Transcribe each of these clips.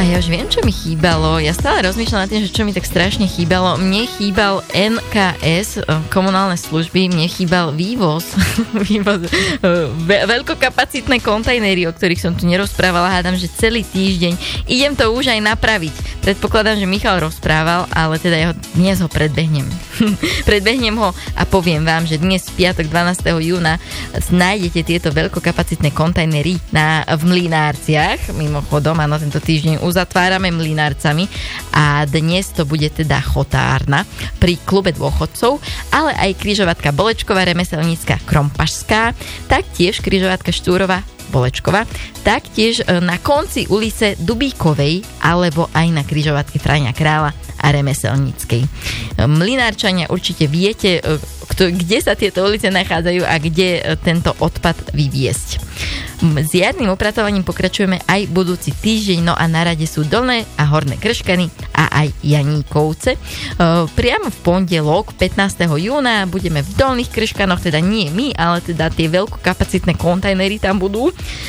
A ja už viem, čo mi chýbalo. Ja stále rozmýšľam nad tým, že čo mi tak strašne chýbalo. Mne chýbal NKS, komunálne služby, mne chýbal vývoz veľkokapacitné kontajnery, o ktorých som tu nerozprávala. Hádam, že celý týždeň. Idem to už aj napraviť. Predpokladám, že Michal rozprával, ale teda dnes ho predbehnem. Predbehnem ho a poviem vám, že dnes v piatok 12. júna nájdete tieto veľkokapacitné kontajnery v Mlynárciach. Mimochodom, áno, tento týždeň uzatvárame Mlynárcami a dnes to bude teda chotárna pri klube dôchodcov, ale aj križovatka Bolečková, remeselnícka Krompašská, taktiež križovatka Štúrova Bolečková, taktiež na konci ulice Dubíkovej alebo aj na križovatke Fráňa Kráľa a Remeselníckej. Mlynárčania určite viete, kde sa tieto ulice nachádzajú a kde tento odpad vyviesť. S jarným upratovaním pokračujeme aj budúci týždeň, no a na rade sú Dolné a Horné Krškany a aj Janíkovce. Priamo v pondelok 15. júna budeme v Dolných Krškanoch, teda nie my, ale teda tie veľkokapacitné kontajnery tam budú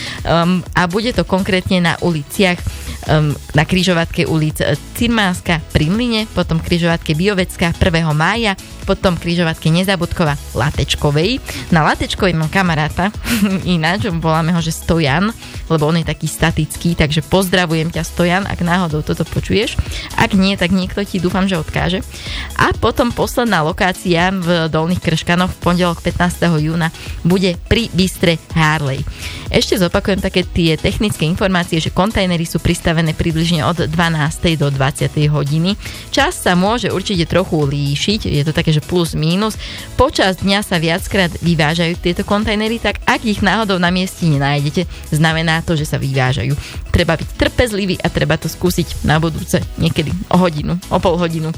a bude to konkrétne na uliciach na križovatke ulic Cirmánska pri Mlyne, potom križovatke Biovecká 1. mája, potom križovatke Nezabudkova Latečkovej. Na Latečkovej mám kamaráta, ináč voláme ho, že Stojan, lebo on je taký statický, takže pozdravujem ťa, Stojan, ak náhodou toto počuješ. Ak nie, tak niekto ti dúfam, že odkáže. A potom posledná lokácia v Dolných Krškanoch v pondelok 15. júna bude pri Bystre Harley. Ešte zopakujem také tie technické informácie, že kontajnery sú pristavené približne od 12. do 20. hodiny. Čas sa môže určite trochu líšiť, je to také, že plus mínus. Počas dňa sa viackrát vyvážajú tieto kontajnery, tak ak ich náhodou na mieste nenájdete, znamená to, že sa vyvážajú. Treba byť trpezlivý a treba to skúsiť na budúce niekedy o hodinu, o pol hodinu.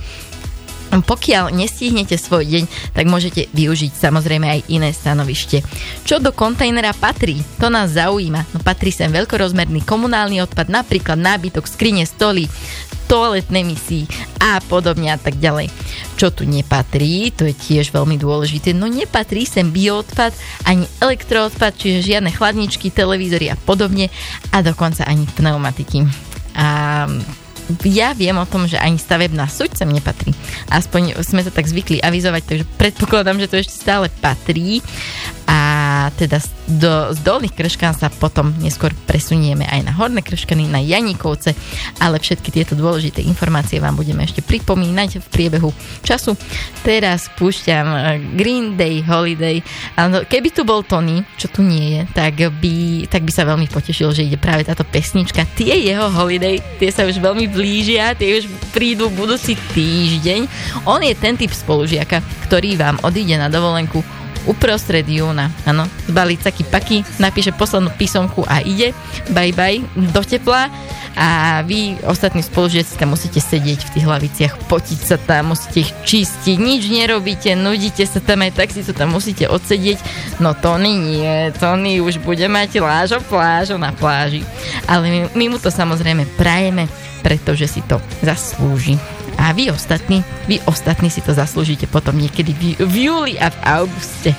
Pokiaľ nestihnete svoj deň, tak môžete využiť samozrejme aj iné stanovište. Čo do kontajnera patrí? To nás zaujíma. No patrí sem veľkorozmerný komunálny odpad, napríklad nábytok, skrine, stoly, toaletné misy a podobne a tak ďalej. Čo tu nepatrí, to je tiež veľmi dôležité, no nepatrí sem bioodpad, ani elektroodpad, čiže žiadne chladničky, televízory a podobne a dokonca ani pneumatiky. A ja viem o tom, že ani stavebná suť sem nepatrí. Aspoň sme to tak zvykli avizovať, takže predpokladám, že to ešte stále patrí. A teda z Dolných Krškan sa potom neskôr presunieme aj na Horné Krškany, na Janíkovce, ale všetky tieto dôležité informácie vám budeme ešte pripomínať v priebehu času. Teraz púšťam Green Day, Holiday. Keby tu bol Tony, čo tu nie je, tak by sa veľmi potešil, že ide práve táto pesnička. Tie jeho Holiday, tie sa už veľmi blížia, tie už prídu budúci týždeň. On je ten typ spolužiaka, ktorý vám odíde na dovolenku uprostred júna, áno, zbalí caky paky, napíše poslednú písomku a ide, bye bye, do tepla a vy ostatní spolužiaci tam musíte sedieť v tých hlaviciach, potiť sa tam, musíte ich čistiť, nič nerobíte, nudíte sa tam, aj tak si to tam musíte odsedieť, no Tony nie, Tony už bude mať plážo na pláži, ale my mu to samozrejme prajeme, pretože si to zaslúži. A vy ostatní si to zaslúžite potom niekedy v júli a v auguste.